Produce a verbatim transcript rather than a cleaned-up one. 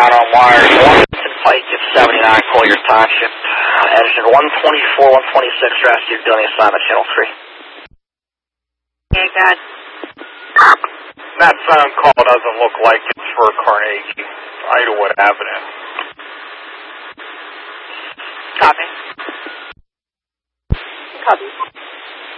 down on wires. Washington Pike at seventy-nine, Collier Township. Uh, Edison one twenty-four, one twenty-six, rescue doing assignment, channel three. Okay, God. That phone call doesn't look like it's for Carnegie, Idlewood Avenue. Copy. Copy.